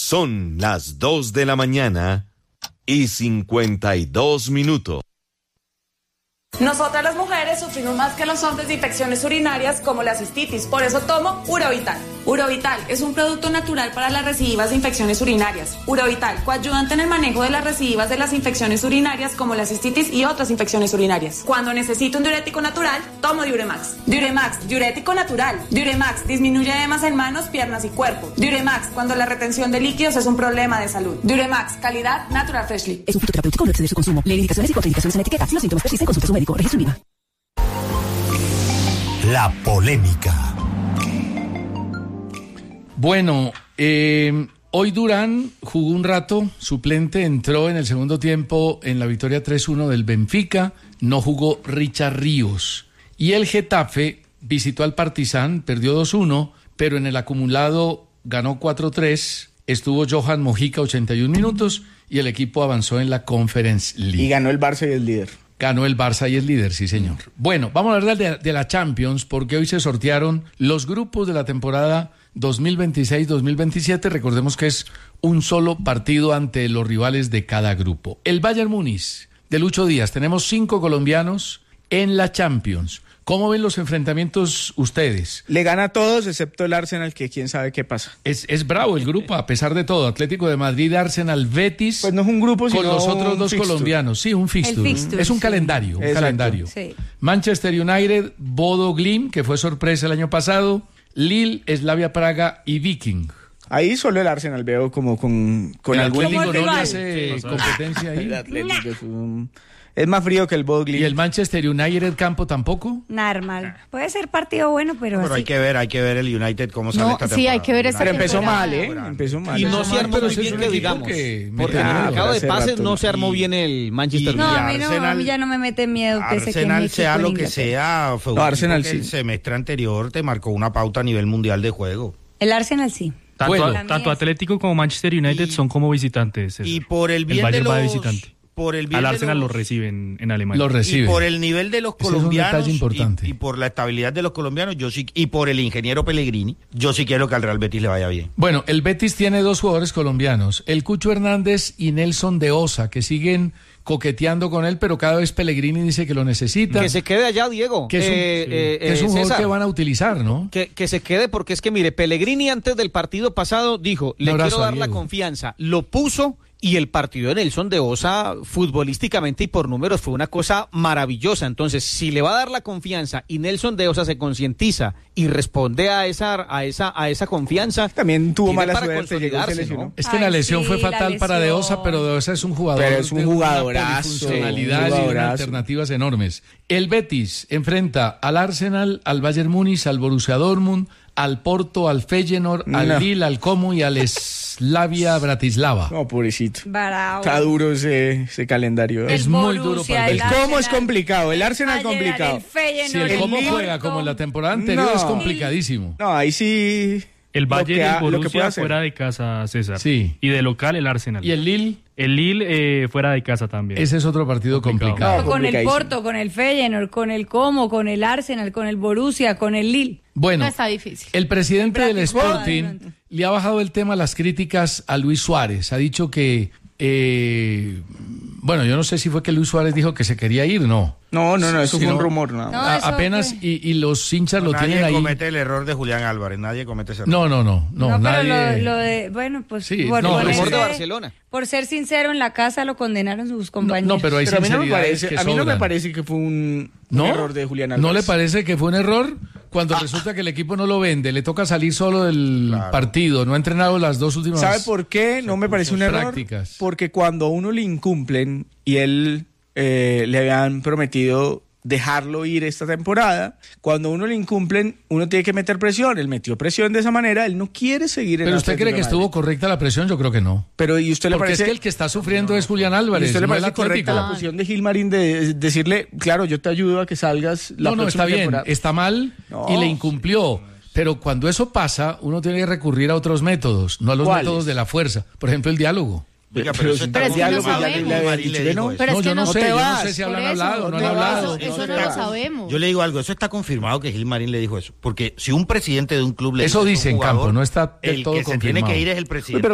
Son las 2:52 a.m. Nosotras las mujeres sufrimos más que los hombres de infecciones urinarias como la cistitis, por eso tomo Urovital. Urovital es un producto natural para las recidivas de infecciones urinarias. Urovital, coayudante en el manejo de las recidivas de las infecciones urinarias como la cistitis y otras infecciones urinarias. Cuando necesito un diurético natural, tomo Diuremax. Diuremax, diurético natural. Diuremax disminuye edemas en manos, piernas y cuerpo. Diuremax, cuando la retención de líquidos es un problema de salud. Diuremax, calidad Natural Freshly. Es un fitoterapéutico, no excede su consumo. Lee indicaciones y contraindicaciones en la etiqueta. Si los síntomas persisten, consulte a su médico. Registro INVIMA. La polémica. Bueno, hoy Durán jugó un rato, suplente, entró en el segundo tiempo en la victoria 3-1 del Benfica, no jugó Richard Ríos. Y el Getafe visitó al Partizan, perdió 2-1, pero en el acumulado ganó 4-3, estuvo Johan Mojica 81 minutos y el equipo avanzó en la Conference League. Y ganó el Barça y es líder. Ganó el Barça y es líder, sí señor. Bueno, vamos a hablar de la Champions porque hoy se sortearon los grupos de la temporada 2026-2027. Recordemos que es un solo partido ante los rivales de cada grupo. El Bayern Múnich de Lucho Díaz. Tenemos 5 colombianos en la Champions. ¿Cómo ven los enfrentamientos ustedes? Le gana a todos excepto el Arsenal, que quién sabe qué pasa. Es bravo el grupo, a pesar de todo. Atlético de Madrid, Arsenal, Betis. Pues no es un grupo, sino con los otros dos fixture. Colombianos. Sí, un fixture. Es un calendario. Un calendario. Sí. Manchester United, Bodo Glimt, que fue sorpresa el año pasado. Lille, Slavia Praga y Viking. Ahí solo el Arsenal veo como con el algún Atlético no le hace competencia ahí. El Atlético es más frío que el Bodo Glimt. ¿Y el Manchester United campo tampoco? Normal. Puede ser partido bueno, pero así. hay que ver el United cómo sale esta temporada. Sí, hay que ver esta Pero temporada. empezó mal, Y no se armó muy bien, que digamos. Porque en el mercado de pases no se armó bien el Manchester No, United. a mí ya no me mete miedo que Arsenal, sea lo que sea, fue un Arsenal equipo que sí. el semestre anterior te marcó una pauta a nivel mundial de juego. El Arsenal sí. Tanto Atlético como Manchester United son como visitantes. Y por el bien Bayern de va de los... visitante. Por el bien Al de Arsenal los... lo reciben en Alemania. Lo reciben. Y por el nivel de los colombianos, es un detalle importante. y por la estabilidad de los colombianos, yo sí, y por el ingeniero Pellegrini, yo sí quiero que al Real Betis le vaya bien. Bueno, el Betis tiene 2 jugadores colombianos, el Cucho Hernández y Nelson de Osa, que siguen coqueteando con él, pero cada vez Pellegrini dice que lo necesita. Que se quede allá, Diego. Que es un jugador que van a utilizar, ¿no? Que se quede, porque es que, mire, Pellegrini antes del partido pasado dijo, le quiero dar la confianza, lo puso. Y el partido de Nelson de Osa, futbolísticamente y por números, fue una cosa maravillosa. Entonces, si le va a dar la confianza y Nelson de Osa se concientiza y responde a esa confianza, también tuvo mala para suerte, llegó, se lesionó. Es que la lesión fue fatal para de Osa, pero de Osa es un jugador. Pero es un jugadorazo. Funcionalidad y unas alternativas enormes. El Betis enfrenta al Arsenal, al Bayern Múnich, al Borussia Dortmund, al Porto, al Feyenoord, al Lille, al Como y al Slavia Bratislava. No, pobrecito. Bravo. Está duro ese calendario. Es muy duro para el Como es complicado, el Arsenal complicado. Si el Como juega como en la temporada anterior es complicadísimo. No, ahí sí. El Bayern y el Borussia fuera de casa, César. Sí. Y de local el Arsenal. ¿Y el Lille? El Lille fuera de casa también. Ese es otro partido complicado. No, con el Porto, con el Feyenoord, con el Como, con el Arsenal, con el Borussia, con el Lille. Bueno, no está difícil. El presidente del Sporting le ha bajado el tema a las críticas a Luis Suárez. Ha dicho que, bueno, yo no sé si fue que Luis Suárez dijo que se quería ir, no. No, eso fue un rumor. No, apenas, y los hinchas lo tienen ahí. Nadie comete el error de Julián Álvarez, nadie comete ese error. No, nadie. Pero lo de, bueno, pues, sí, el rumor de Barcelona. Por ser sincero, en la casa lo condenaron sus compañeros. No, pero hay sinceridades que a mí no me sobran. parece que fue un error de Julián Álvarez. ¿No le parece que fue un error? Cuando resulta que el equipo no lo vende, le toca salir solo del partido, no ha entrenado las 2 últimas. ¿Sabe por qué? No me parece un error. Prácticas. Porque cuando a uno le incumplen y él le habían prometido dejarlo ir esta temporada, cuando a uno le incumplen, uno tiene que meter presión. Él metió presión de esa manera, él no quiere seguir en ¿Pero la usted cree que estuvo correcta la presión? Yo creo que no. Pero ¿y usted le Porque parece? es que el que está sufriendo es Julián Álvarez. ¿Y usted le no el parece correcta Atlético? la posición de Gilmarín de decirle, claro, yo te ayudo a que salgas la próxima está bien, temporada? está mal y le incumplió. Pero cuando eso pasa, uno tiene que recurrir a otros métodos, no a los métodos de la fuerza. Por ejemplo, el diálogo. Oiga, pero eso está confirmado que Gilmarín le dijo eso. No, yo no sé, yo no sé si habrán hablado, no han hablado. Eso no lo sabemos. Yo le digo algo, eso está confirmado que Gilmarín le dijo eso. Porque si un presidente de un club le eso dice dice en a un jugador, campo, no está del el todo que confirmado. se tiene que ir es el presidente.